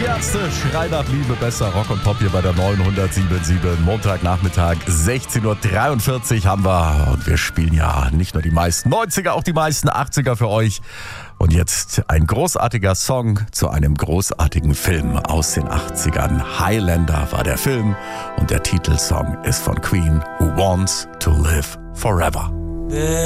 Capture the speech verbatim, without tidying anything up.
Ärzte, Schrei nach Liebe, besser Rock und Pop hier bei der neunhundertsiebenundsiebzig. Montagnachmittag, sechzehn Uhr dreiundvierzig haben wir. Und wir spielen ja nicht nur die meisten neunziger, auch die meisten achtziger für euch. Und jetzt ein großartiger Song zu einem großartigen Film aus den achtzigern. Highlander war der Film und der Titelsong ist von Queen, Who Wants to Live Forever.